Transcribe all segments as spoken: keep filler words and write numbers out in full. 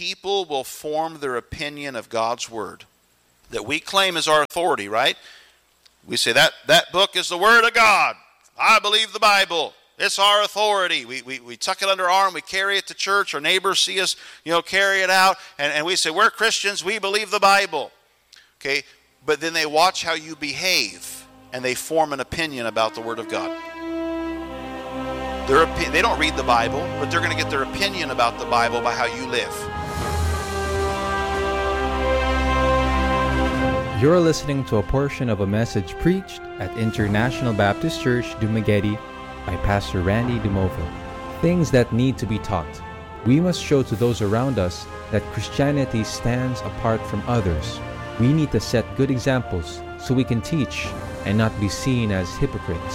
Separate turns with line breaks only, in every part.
people will form their opinion of God's Word that we claim as our authority, right? We say that that book is the Word of God. I believe the Bible. It's our authority. We, we, we tuck it under our arm. We carry it to church. Our neighbors see us, you know, carry it out. And, and we say, we're Christians. We believe the Bible. Okay? But then they watch how you behave, and they form an opinion about the Word of God. Their opi- they don't read the Bible, but they're going to get their opinion about the Bible by how you live.
You're listening to a portion of a message preached at International Baptist Church, Dumaguete, by Pastor Randy Dumoville. Things that need to be taught. We must show to those around us that Christianity stands apart from others. We need to set good examples so we can teach and not be seen as hypocrites.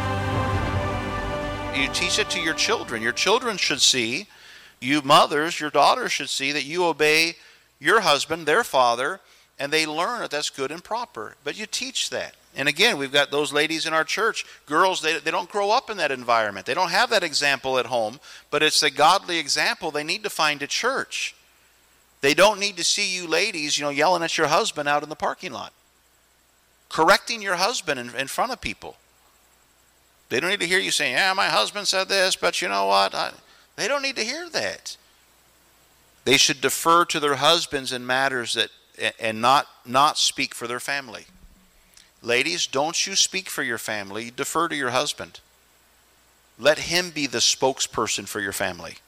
You teach it to your children. Your children should see, you mothers, your daughters should see that you obey your husband, their father, and they learn that that's good and proper. But you teach that. And again, we've got those ladies in our church, girls, they, they don't grow up in that environment. They don't have that example at home, but it's the godly example they need to find at church. They don't need to see you ladies, you know, yelling at your husband out in the parking lot, correcting your husband in, in front of people. They don't need to hear you saying, yeah, my husband said this, but you know what? I, they don't need to hear that. They should defer to their husbands in matters that, and not, not speak for their family. Ladies, don't you speak for your family. Defer to your husband. Let him be the spokesperson for your family.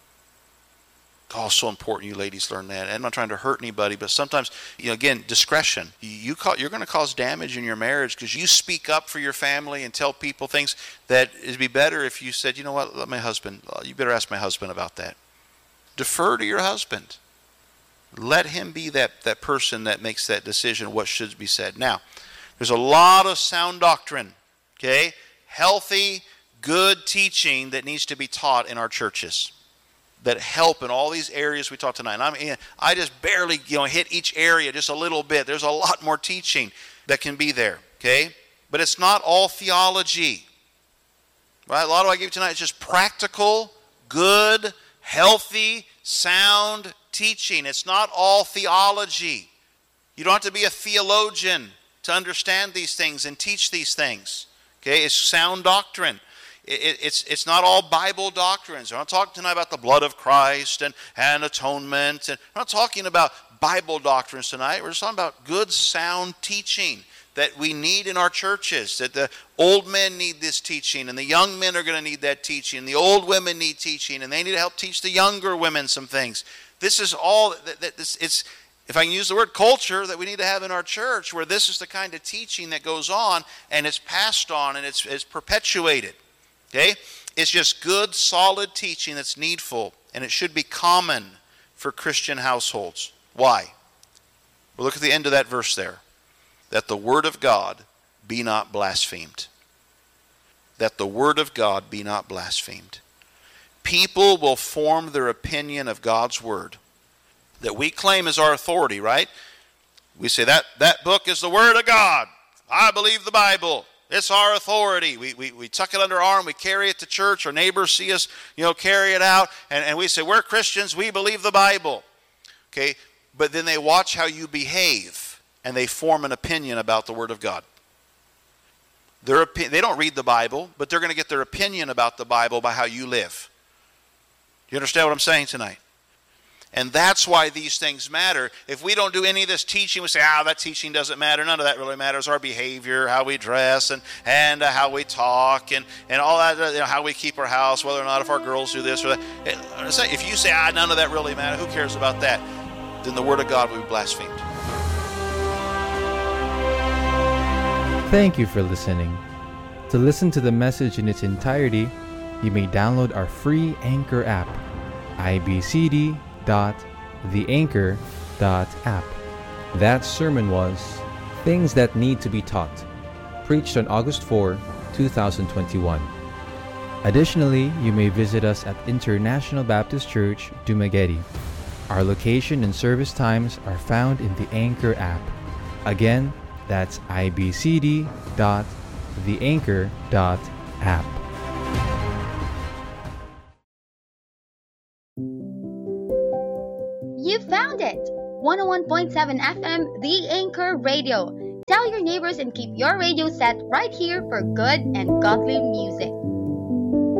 Oh, so important you ladies learn that. And I'm not trying to hurt anybody, but sometimes, you know, again, discretion. You call, you're going to cause damage in your marriage because you speak up for your family and tell people things that it'd be better if you said, you know what, let my husband, you better ask my husband about that. Defer to your husband. Let him be that, that person that makes that decision, what should be said. Now, there's a lot of sound doctrine, okay? Healthy, good teaching that needs to be taught in our churches that help in all these areas we taught tonight. And I'm, I just barely, you know, hit each area just a little bit. There's a lot more teaching that can be there, okay? But it's not all theology, right? A lot of what I give you tonight is just practical, good, healthy, sound teaching. It's not all theology. You don't have to be a theologian to understand these things and teach these things. Okay, it's sound doctrine. It, it, it's it's not all Bible doctrines. We're not talking tonight about the blood of Christ and, and atonement. And we're not talking about Bible doctrines tonight. We're just talking about good, sound teaching that we need in our churches. That the old men need this teaching, and the young men are going to need that teaching. And the old women need teaching, and they need to help teach the younger women some things. This is all that, that this it's. If I can use the word culture that we need to have in our church, where this is the kind of teaching that goes on and it's passed on and it's, it's perpetuated. Okay? It's just good, solid teaching that's needful, and it should be common for Christian households. Why? Well, look at the end of that verse there. That the word of God be not blasphemed. That the word of God be not blasphemed. People will form their opinion of God's word that we claim as our authority, right? We say that that book is the Word of God. I believe the Bible. It's our authority. We, we, we tuck it under our arm. We carry it to church. Our neighbors see us, you know, carry it out. And, and we say, we're Christians. We believe the Bible. Okay? But then they watch how you behave, and they form an opinion about the Word of God. Their opi- they don't read the Bible, but they're going to get their opinion about the Bible by how you live. You understand what I'm saying tonight? And that's why these things matter. If we don't do any of this teaching, we say, ah, that teaching doesn't matter. None of that really matters. Our behavior, how we dress, and, and uh, how we talk, and, and all that, uh, you know, how we keep our house, whether or not if our girls do this or that. If you say, ah, none of that really matters, who cares about that? Then the Word of God will be blasphemed.
Thank you for listening. To listen to the message in its entirety, you may download our free Anchor app, I B C D dot the anchor dot app. That sermon was Things That Need to Be Taught, preached on August fourth, twenty twenty-one. Additionally, you may visit us at International Baptist Church, Dumaguete. Our location and service times are found in the Anchor app. Again, that's I B C D dot the anchor dot app.
You found it! one oh one point seven F M, The Anchor Radio. Tell your neighbors and keep your radio set right here for good and godly music.